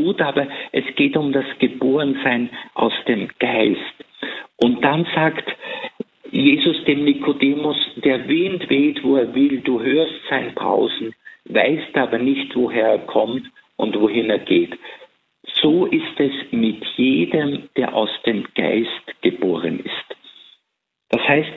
Blut, aber es geht um das Geborensein aus dem Geist. Und dann sagt Jesus dem Nikodemus, der Wind weht, wo er will, du hörst sein Brausen, weißt aber nicht, woher er kommt und wohin er geht. So ist es mit jedem, der aus dem Geist geboren ist. Das heißt,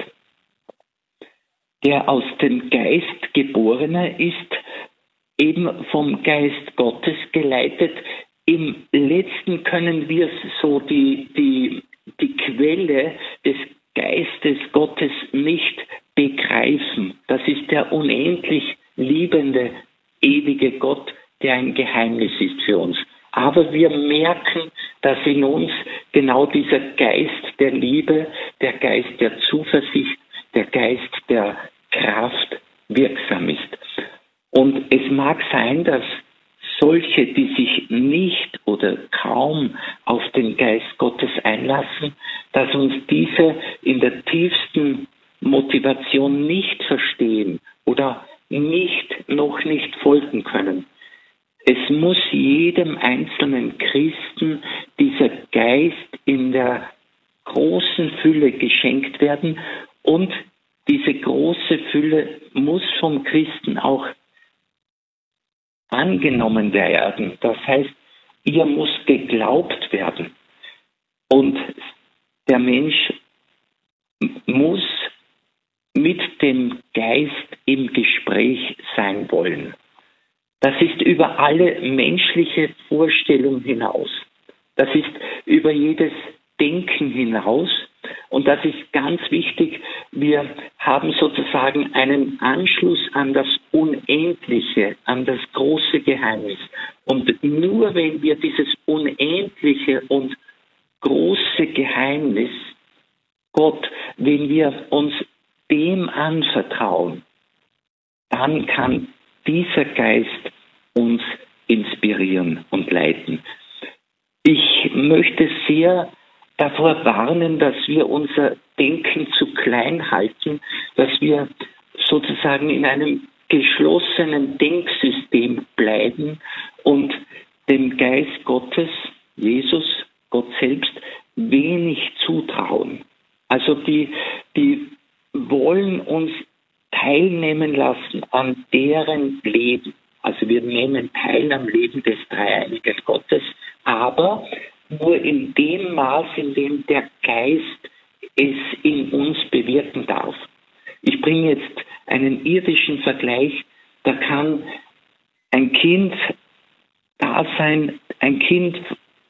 der aus dem Geist Geborene ist eben vom Geist Gottes geleitet. Im Letzten können wir so die Quelle des Geistes Gottes nicht begreifen. Das ist der unendlich liebende, ewige Gott, der ein Geheimnis ist für uns. Aber wir merken, dass in uns genau dieser Geist der Liebe, der Geist der Zuversicht, der Geist der Kraft wirksam ist. Und es mag sein, dass solche, die sich nicht oder kaum auf den Geist Gottes einlassen, dass uns diese in der tiefsten Motivation nicht verstehen oder noch nicht folgen können. Es muss jedem einzelnen Christen dieser Geist in der großen Fülle geschenkt werden und diese große Fülle muss vom Christen auch angenommen werden. Das heißt, ihr muss geglaubt werden. Und der Mensch muss mit dem Geist im Gespräch sein wollen. Das ist über alle menschliche Vorstellung hinaus. Das ist über jedes Denken hinaus. Und das ist ganz wichtig. Wir haben sozusagen einen Anschluss an das Unendliche, an das große Geheimnis. Und nur wenn wir dieses unendliche und große Geheimnis, Gott, wenn wir uns dem anvertrauen, dann kann dieser Geist uns inspirieren und leiten. Ich möchte sehr davor warnen, dass wir unser Denken zu klein halten, dass wir sozusagen in einem geschlossenen Denksystem bleiben und dem Geist Gottes, Jesus, Gott selbst, wenig zutrauen. Also die wollen uns teilnehmen lassen an deren Leben. Also wir nehmen teil am Leben des dreieinigen Gottes, aber nur in dem Maß, in dem der Geist es in uns bewirken darf. Ich bringe jetzt einen irdischen Vergleich. Da kann ein Kind da sein, ein Kind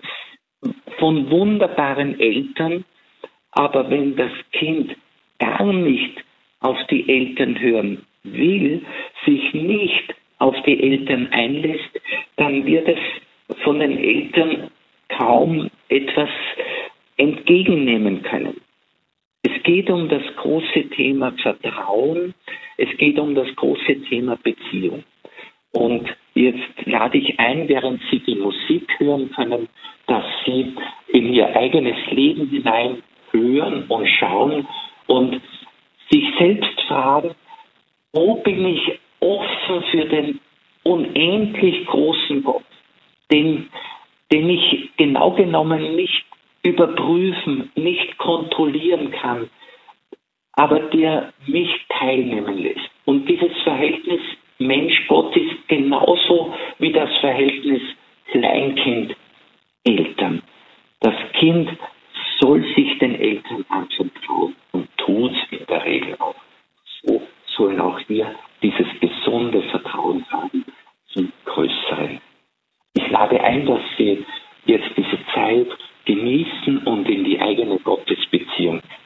von wunderbaren Eltern, aber wenn das Kind gar nicht auf die Eltern hören will, sich nicht auf die Eltern einlässt, dann wird es von den Eltern kaum etwas entgegennehmen können. Es geht um das große Thema Vertrauen, es geht um das große Thema Beziehung. Und jetzt lade ich ein, während Sie die Musik hören können, dass Sie in Ihr eigenes Leben hinein hören und schauen und sich selbst fragen, wo bin ich offen für den unendlich großen Gott, den ich genau genommen nicht überprüfen, nicht kontrollieren kann, aber der mich teilnehmen lässt. Und dieses Verhältnis Mensch-Gott ist genauso wie das Verhältnis Kleinkind-Eltern. Das Kind soll sich den Eltern anvertrauen und tut es in der Regel auch. So sollen auch wir dieses gesunde Vertrauen haben zum Größeren. Ich lade ein, dass Sie jetzt diese Zeit genießen und in die eigene Gottesbeziehung